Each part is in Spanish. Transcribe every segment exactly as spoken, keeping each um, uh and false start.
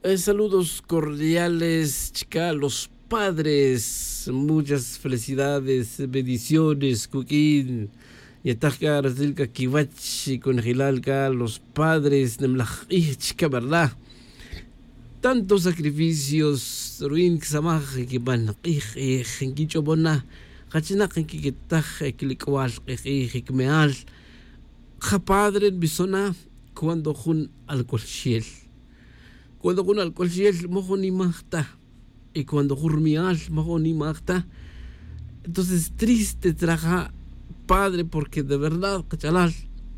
Eh, saludos cordiales, chica, los padres. Muchas felicidades, bendiciones, Cuquín. Y ataca Rasilka Kiwachi con Gilalka, los padres, Nemlaj, chica, ¿verdad? Tantos sacrificios, Ruin Xamaj, que van, Genkicho Bona, Hachina, Genkitaj, Kilikwal, Hikmeal, Japadre, Bisona, cuando jun alcohol shiel. Cuando jun alcohol shiel, mojo ni magta. Y cuando jurmial, mojo ni magta. Entonces, triste traja padre, porque de verdad, cachalal,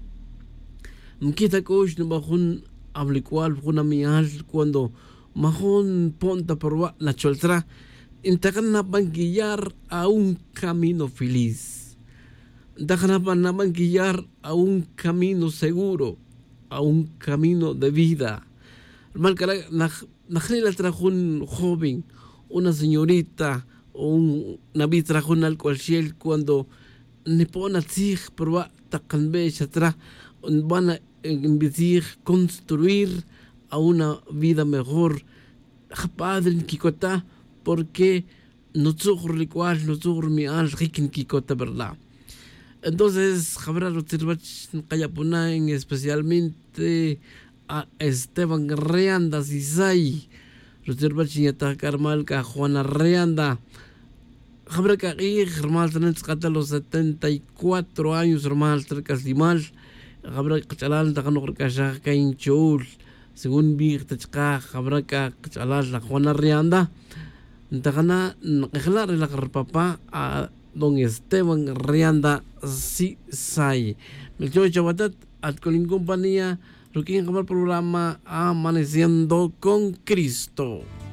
mquita coach no bajun ablicual, juna mial, cuando majón ponta por la choltra, intagan a banquillar a un camino feliz. Dejan a banquillar a un camino seguro, a un camino de vida. Najrila trajo un joven, una señorita, o un naví trajo un alcohol cuando ne pone sig proba takanbe chatra van a invitar construir a una vida mejor. Padre kikota porque no zuhur licual no zuhur mi al rikin kikota, verdad. Entonces habrá los tirbach kayapunain, especialmente a Esteban Reanda Sisay, los tirbach yata Carmalca Juana Reanda. Habrá que ir, hermano, hasta los setenta y cuatro años, hermano, Casimal. Habrá que chalar, dejando que ya caen chul. Según vi, tachka, habrá que chalar la Juana Rianda. Dejana, ejemplar la papá a don Esteban Rianda Sisay. Me choy chabatat, at colin compañía, lo que en el programa Amaneciendo con Cristo.